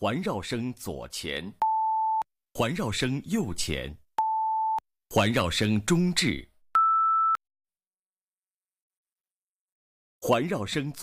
环绕声左前，环绕声右前，环绕声中置，环绕声左。